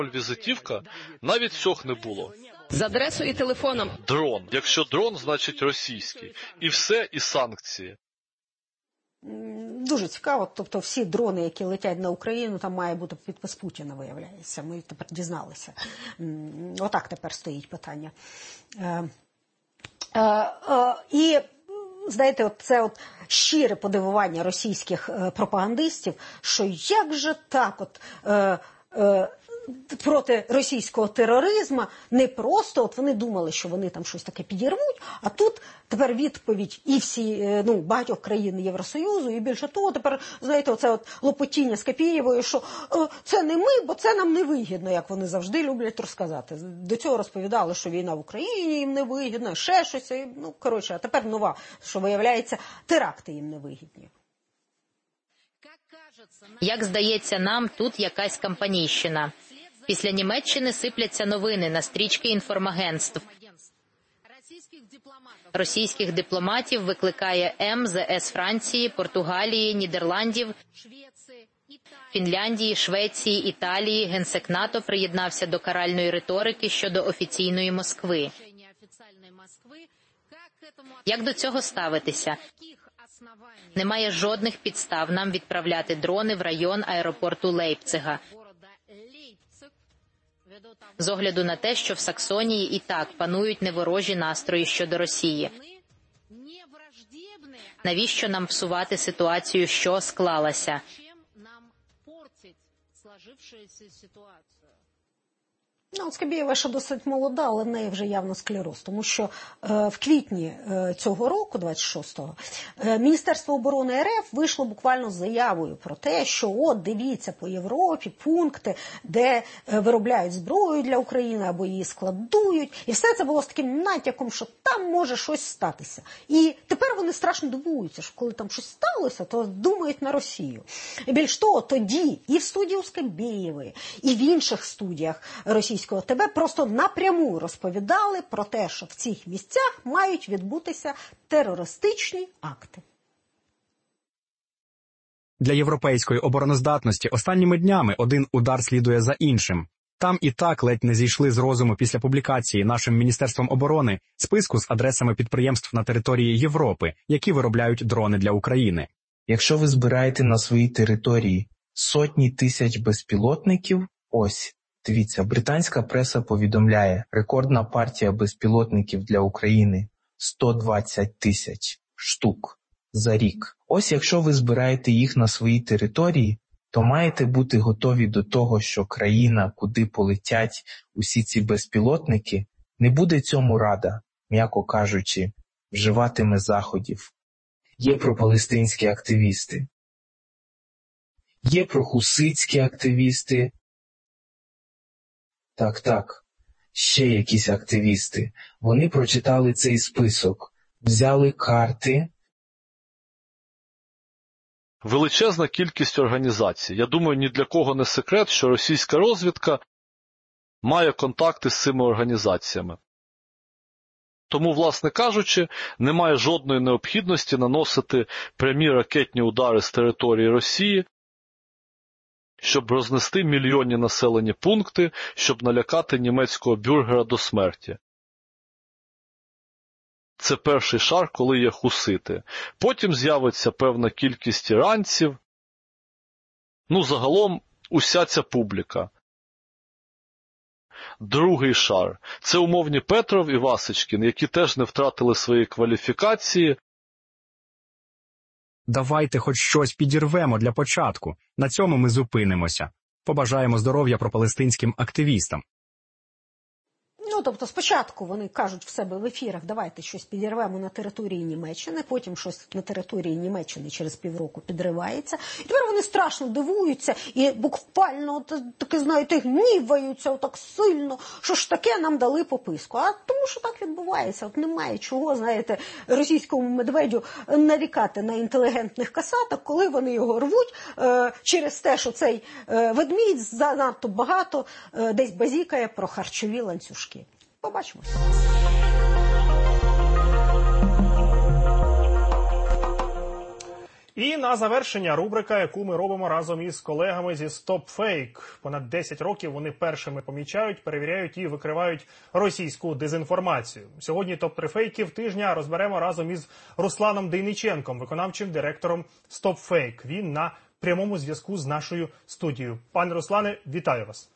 Візитівка, навіть цього не було. З адресою і телефоном. Дрон. Якщо дрон, значить російський. І все, і санкції. Дуже цікаво, тобто всі дрони, які летять на Україну, там має бути підпис Путіна, виявляється. Ми тепер дізналися. Отак тепер стоїть питання. І, знаєте, це щире подивування російських пропагандистів, що як же так проти російського тероризму не просто, вони думали, що вони там щось таке підірвуть, а тут тепер відповідь і всі, багатьох країн Євросоюзу, і більше того, тепер, знаєте, оце лопотіння з Капієвою, що це не ми, бо це нам не вигідно, як вони завжди люблять розказати. До цього розповідали, що війна в Україні їм не вигідна, ще щось, а тепер нова, що виявляється, теракти їм не вигідні. Як здається нам, тут якась кампанійщина. Після Німеччини сипляться новини на стрічки інформагентств. Російських дипломатів викликає МЗС Франції, Португалії, Нідерландів, Фінляндії, Швеції, Італії. Генсек НАТО приєднався до каральної риторики щодо офіційної Москви. Як до цього ставитися? Немає жодних підстав нам відправляти дрони в район аеропорту Лейпцига. З огляду на те, що в Саксонії і так панують неворожі настрої щодо Росії. Навіщо нам псувати ситуацію, що склалася? Скабєєва ще досить молода, але в неї вже явно склероз, тому що в квітні цього року, 26-го, Міністерство оборони РФ вийшло буквально з заявою про те, що дивіться по Європі пункти, де виробляють зброю для України або її складують, і все це було з таким натяком, що там може щось статися. І тепер вони страшно дивуються, що коли там щось сталося, то думають на Росію. І більш того, тоді і в студії у Скабєєвої, і в інших студіях російського ТВ просто напряму розповідали про те, що в цих місцях мають відбутися терористичні акти. Для європейської обороноздатності останніми днями один удар слідує за іншим. Там і так ледь не зійшли з розуму після публікації нашим Міністерством оборони списку з адресами підприємств на території Європи, які виробляють дрони для України. Якщо ви збираєте на своїй території сотні тисяч безпілотників, ось, дивіться, британська преса повідомляє, рекордна партія безпілотників для України – 120 тисяч штук за рік. Ось якщо ви збираєте їх на своїй території, то маєте бути готові до того, що країна, куди полетять усі ці безпілотники, не буде цьому рада, м'яко кажучи, вживатиме заходів. Є пропалестинські активісти, є прохуситські активісти, так, ще якісь активісти. Вони прочитали цей список, взяли карти. Величезна кількість організацій. Я думаю, ні для кого не секрет, що російська розвідка має контакти з цими організаціями. Тому, власне кажучи, немає жодної необхідності наносити прямі ракетні удари з території Росії, щоб рознести мільйонні населені пункти, щоб налякати німецького бюргера до смерті. Це перший шар, коли є хусити. Потім з'явиться певна кількість іранців. Загалом уся ця публіка. Другий шар – це умовні Петров і Васечкін, які теж не втратили свої кваліфікації. Давайте хоч щось підірвемо для початку. На цьому ми зупинимося. Побажаємо здоров'я пропалестинським активістам. Тобто спочатку вони кажуть в себе в ефірах, давайте щось підірвемо на території Німеччини, потім щось на території Німеччини через півроку підривається. І тепер вони страшно дивуються і буквально, таки, знаєте, гніваються так сильно, що ж таке нам дали пописку. А тому, що так відбувається. Немає чого, знаєте, російському медведю нарікати на інтелігентних касаток, коли вони його рвуть через те, що цей ведмідь занадто багато десь базікає про харчові ланцюжки. Побачимось. І на завершення рубрика, яку ми робимо разом із колегами зі StopFake. Понад 10 років вони першими помічають, перевіряють і викривають російську дезінформацію. Сьогодні топ-3 фейків тижня розберемо разом із Русланом Дейниченком, виконавчим директором StopFake. Він на прямому зв'язку з нашою студією. Пане Руслане, вітаю вас.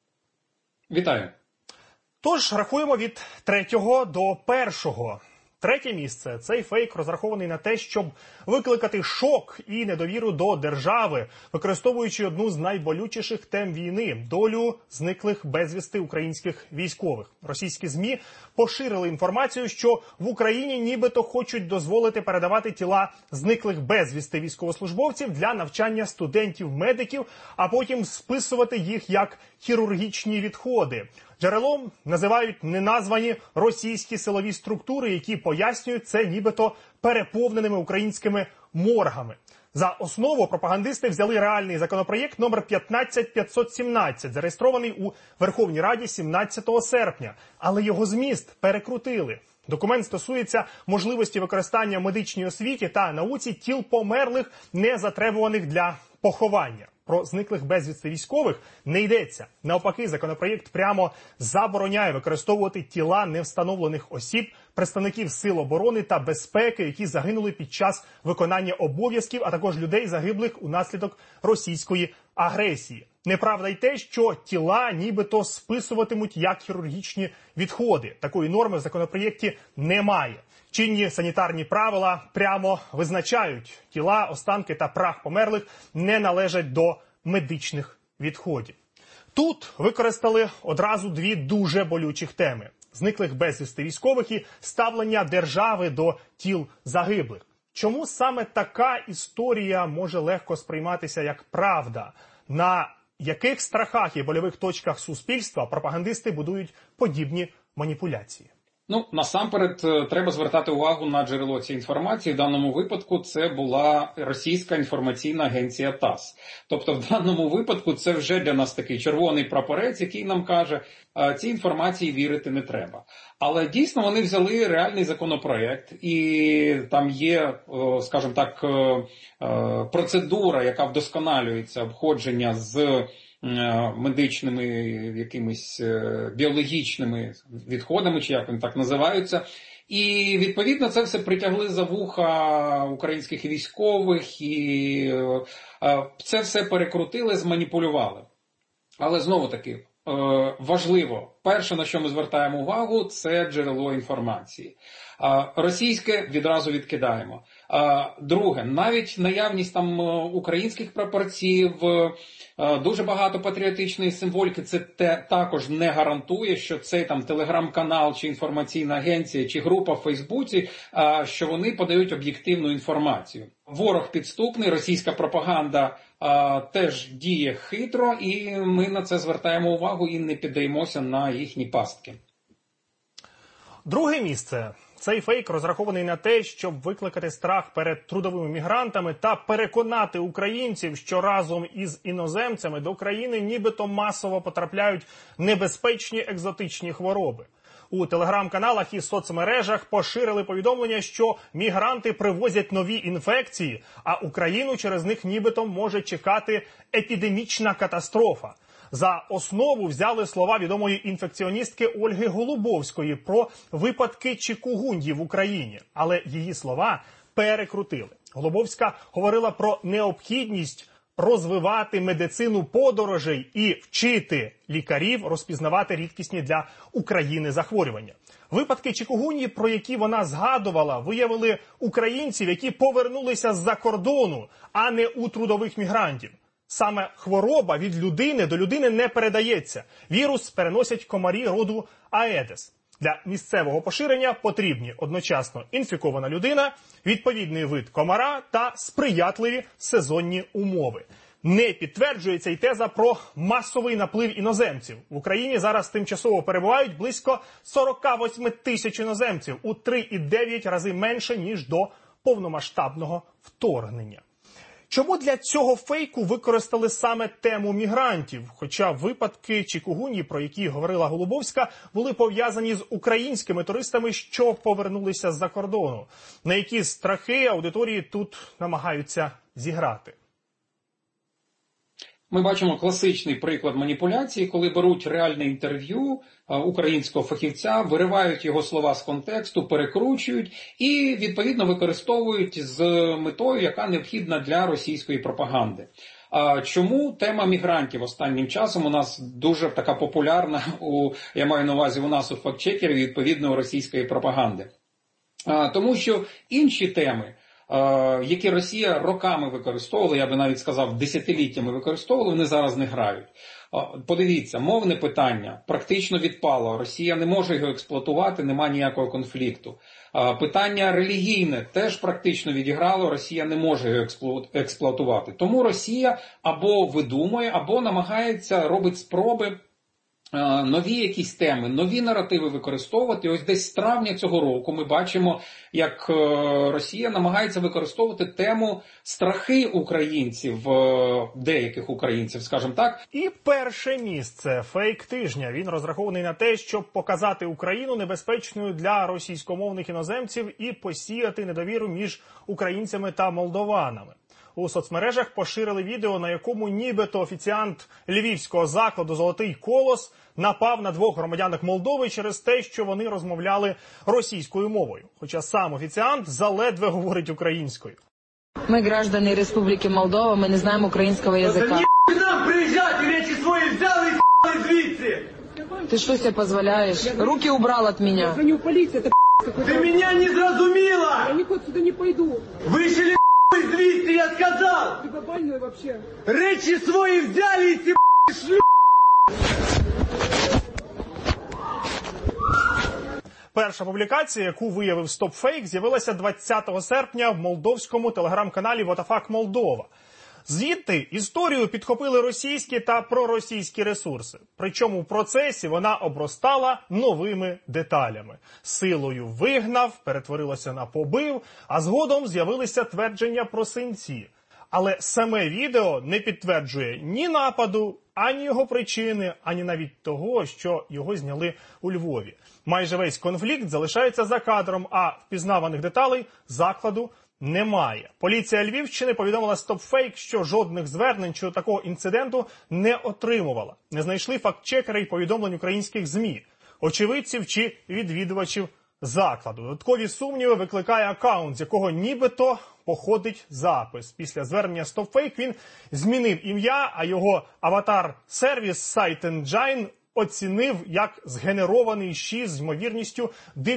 Вітаю. Тож, рахуємо від 3-го до 1-го. Третє місце. Цей фейк розрахований на те, щоб викликати шок і недовіру до держави, використовуючи одну з найболючіших тем війни – долю зниклих безвісти українських військових. Російські ЗМІ поширили інформацію, що в Україні нібито хочуть дозволити передавати тіла зниклих безвісти військовослужбовців для навчання студентів-медиків, а потім списувати їх як хірургічні відходи. Джерелом називають неназвані російські силові структури, які пояснюють це нібито переповненими українськими моргами. За основу пропагандисти взяли реальний законопроєкт номер 15517, зареєстрований у Верховній Раді 17 серпня, але його зміст перекрутили. Документ стосується можливості використання в медичній освіті та науці тіл померлих, не затребуваних для поховання. Про зниклих безвісти військових не йдеться. Навпаки, законопроєкт прямо забороняє використовувати тіла невстановлених осіб, представників сил оборони та безпеки, які загинули під час виконання обов'язків, а також людей, загиблих унаслідок російської агресії. Неправда й те, що тіла нібито списуватимуть як хірургічні відходи. Такої норми в законопроєкті немає. Чинні санітарні правила прямо визначають, тіла, останки та прах померлих не належать до медичних відходів. Тут використали одразу дві дуже болючих теми – зниклих безвісти військових і ставлення держави до тіл загиблих. Чому саме така історія може легко сприйматися як правда? На яких страхах і больових точках суспільства пропагандисти будують подібні маніпуляції? Насамперед, треба звертати увагу на джерело цієї інформації. В даному випадку це була російська інформаційна агенція ТАСС. Тобто в даному випадку це вже для нас такий червоний прапорець, який нам каже, цій інформації вірити не треба. Але дійсно вони взяли реальний законопроект, і там є, скажімо так, процедура, яка вдосконалюється, обходження з медичними якимись біологічними відходами, чи як вони так називаються. І, відповідно, це все притягли за вуха українських військових, і це все перекрутили, зманіпулювали. Але, знову-таки, важливо, перше, на що ми звертаємо увагу, це джерело інформації. Російське відразу відкидаємо. Друге, навіть наявність там українських прапорців, дуже багато патріотичної символіки, це також не гарантує, що цей там телеграм-канал, чи інформаційна агенція, чи група в Фейсбуці, що вони подають об'єктивну інформацію. Ворог підступний, російська пропаганда теж діє хитро, і ми на це звертаємо увагу і не піддаємося на їхні пастки. Друге місце. Цей фейк розрахований на те, щоб викликати страх перед трудовими мігрантами та переконати українців, що разом із іноземцями до країни нібито масово потрапляють небезпечні екзотичні хвороби. У телеграм-каналах і соцмережах поширили повідомлення, що мігранти привозять нові інфекції, а Україну через них нібито може чекати епідемічна катастрофа. За основу взяли слова відомої інфекціоністки Ольги Голубовської про випадки чикугуньї в Україні. Але її слова перекрутили. Голубовська говорила про необхідність розвивати медицину подорожей і вчити лікарів розпізнавати рідкісні для України захворювання. Випадки чикугуньї, про які вона згадувала, виявили українців, які повернулися з-за кордону, а не у трудових мігрантів. Саме хвороба від людини до людини не передається. Вірус переносять комарі роду Аедес. Для місцевого поширення потрібні одночасно інфікована людина, відповідний вид комара та сприятливі сезонні умови. Не підтверджується й теза про масовий наплив іноземців. В Україні зараз тимчасово перебувають близько 48 тисяч іноземців, у 3,9 рази менше, ніж до повномасштабного вторгнення. Чому для цього фейку використали саме тему мігрантів? Хоча випадки чикугуньї, про які говорила Голубовська, були пов'язані з українськими туристами, що повернулися з-за кордону. На які страхи аудиторії тут намагаються зіграти? Ми бачимо класичний приклад маніпуляції, коли беруть реальне інтерв'ю українського фахівця, виривають його слова з контексту, перекручують і, відповідно, використовують з метою, яка необхідна для російської пропаганди. Чому тема мігрантів останнім часом у нас дуже така популярна, я маю на увазі у нас у фактчекерів, відповідно, у російської пропаганди? Тому що інші теми, які Росія роками використовувала, я би навіть сказав, десятиліттями використовувала, вони зараз не грають. Подивіться, мовне питання практично відпало. Росія не може його експлуатувати, немає ніякого конфлікту. Питання релігійне теж практично відіграло, Росія не може його експлуатувати. Тому Росія або видумує, або намагається, робить спроби нові якісь теми, нові наративи використовувати. Ось десь з травня цього року ми бачимо, як Росія намагається використовувати тему страхи українців, деяких українців, скажімо так. І перше місце – фейк тижня. Він розрахований на те, щоб показати Україну небезпечною для російськомовних іноземців і посіяти недовіру між українцями та молдованами. У соцмережах поширили відео, на якому нібито офіціант львівського закладу «Золотий колос» напав на двох громадянок Молдови через те, що вони розмовляли російською мовою. Хоча сам офіціант заледве говорить українською. Ми граждані Республіки Молдова, ми не знаємо українського язика. Да не нам приїжджати, речі свої взяли і звідси! Ти що себе дозволяєш? Руки убрал от мене. Я звоню в поліцію, ти мене не зрозуміла! Я нікуди сюди не пойду. Вишили звідси, я сказав! Ти глобальний вообще. Речі свої взяли і ці шлю! Перша публікація, яку виявив StopFake, з'явилася 20 серпня в молдовському телеграм-каналі «Вотафак Молдова». Звідти історію підхопили російські та проросійські ресурси. Причому в процесі вона обростала новими деталями. Силою вигнав, перетворилося на побив, а згодом з'явилися твердження про синці. Але саме відео не підтверджує ні нападу, ані його причини, ані навіть того, що його зняли у Львові. Майже весь конфлікт залишається за кадром, а впізнаваних деталей закладу немає. Поліція Львівщини повідомила StopFake, що жодних звернень щодо такого інциденту не отримувала. Не знайшли фактчекери й повідомлень українських ЗМІ, очевидців чи відвідувачів закладу. Додаткові сумніви викликає акаунт, з якого нібито походить запис. Після звернення StopFake він змінив ім'я, а його аватар-сервіс SiteEngine оцінив як згенерований щі з ймовірністю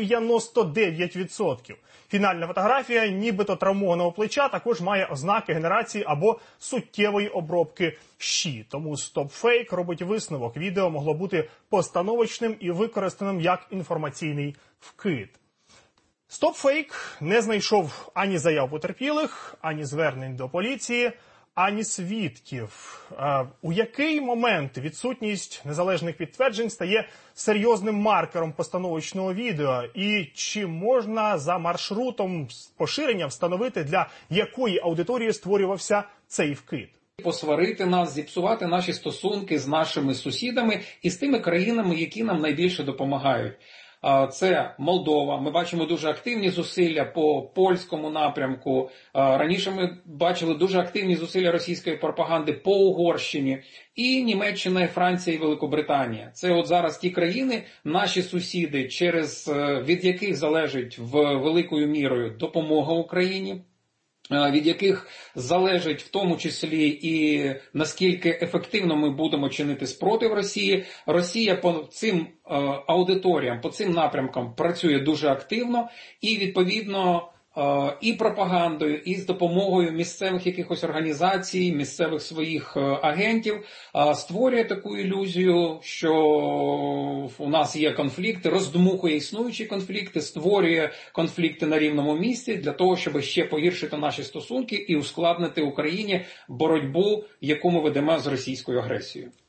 99%. Фінальна фотографія нібито травмованого плеча також має ознаки генерації або суттєвої обробки щі. Тому StopFake робить висновок. Відео могло бути постановочним і використаним як інформаційний вкид. StopFake не знайшов ані заяв потерпілих, ані звернень до поліції, ані свідків. У який момент відсутність незалежних підтверджень стає серйозним маркером постановочного відео? І чи можна за маршрутом поширення встановити, для якої аудиторії створювався цей вкид? Посварити нас, зіпсувати наші стосунки з нашими сусідами і з тими країнами, які нам найбільше допомагають. Це Молдова. Ми бачимо дуже активні зусилля по польському напрямку. Раніше ми бачили дуже активні зусилля російської пропаганди по Угорщині. І Німеччина, і Франція, і Великобританія. Це от зараз ті країни, наші сусіди, від яких залежить великою мірою допомога Україні, від яких залежить в тому числі і наскільки ефективно ми будемо чинити спротив Росії. Росія по цим аудиторіям, по цим напрямкам працює дуже активно і, відповідно, і пропагандою, і з допомогою місцевих якихось організацій, місцевих своїх агентів створює таку ілюзію, що у нас є конфлікти, роздмухує існуючі конфлікти, створює конфлікти на рівному місці для того, щоб ще погіршити наші стосунки і ускладнити Україні боротьбу, яку ми ведемо з російською агресією.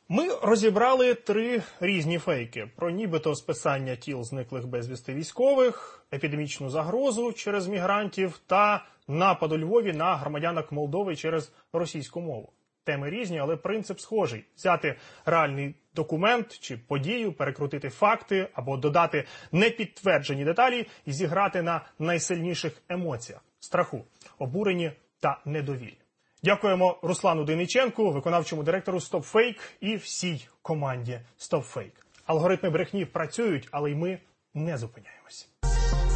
Ми розібрали 3 різні фейки про нібито списання тіл зниклих безвісти військових, епідемічну загрозу через мігрантів та напад у Львові на громадянок Молдови через російську мову. Теми різні, але принцип схожий. Взяти реальний документ чи подію, перекрутити факти або додати непідтверджені деталі і зіграти на найсильніших емоціях – страху, обуренні та недовірі. Дякуємо Руслану Дениченку, виконавчому директору StopFake і всій команді StopFake. Алгоритми брехні працюють, але й ми не зупиняємось.